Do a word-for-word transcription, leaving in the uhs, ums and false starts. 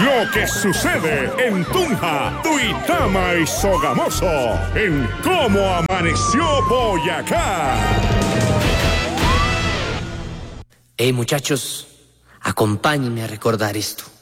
Lo que sucede en Tunja, Duitama y Sogamoso, en Cómo Amaneció Boyacá. Hey muchachos, acompáñenme a recordar esto.